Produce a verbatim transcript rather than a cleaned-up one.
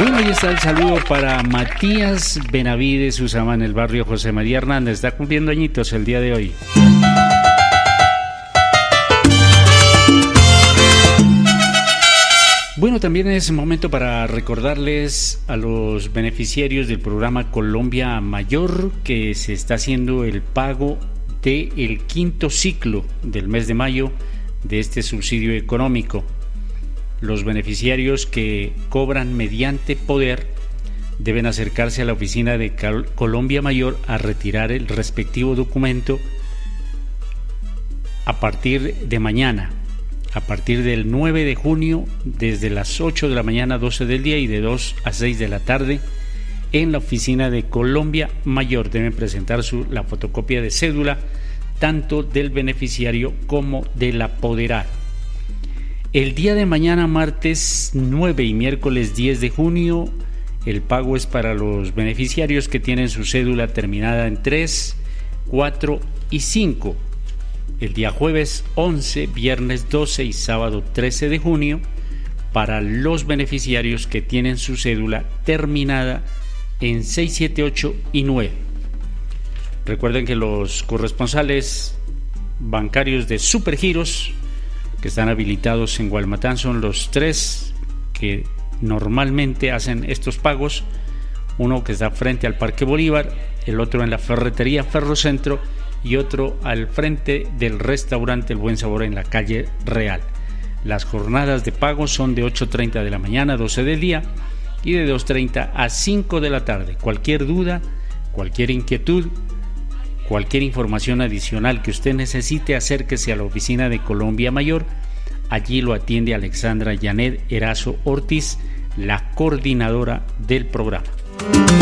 Bueno, ahí está el saludo para Matías Benavides Usama en el barrio José María Hernández. Está cumpliendo añitos el día de hoy. Bueno, también es momento para recordarles a los beneficiarios del programa Colombia Mayor que se está haciendo el pago del quinto ciclo del mes de mayo de este subsidio económico. Los beneficiarios que cobran mediante poder deben acercarse a la oficina de Colombia Mayor a retirar el respectivo documento a partir de mañana, a partir del nueve de junio, desde las ocho de la mañana a doce del día y de dos a seis de la tarde, en la oficina de Colombia Mayor. Deben presentar su, la fotocopia de cédula, tanto del beneficiario como del apoderado. El día de mañana, martes nueve y miércoles diez de junio, el pago es para los beneficiarios que tienen su cédula terminada en tres, cuatro y cinco. El día jueves once, viernes doce y sábado trece de junio, para los beneficiarios que tienen su cédula terminada en seis, siete, ocho y nueve. Recuerden que los corresponsales bancarios de Supergiros que están habilitados en Gualmatán son los tres que normalmente hacen estos pagos. Uno que está frente al Parque Bolívar, el otro en la ferretería Ferrocentro y otro al frente del restaurante El Buen Sabor en la calle Real. Las jornadas de pago son de ocho y media de la mañana a doce del día y de dos y media a cinco de la tarde. Cualquier duda, cualquier inquietud, cualquier información adicional que usted necesite, acérquese a la oficina de Colombia Mayor. Allí lo atiende Alexandra Janet Erazo Ortiz, la coordinadora del programa.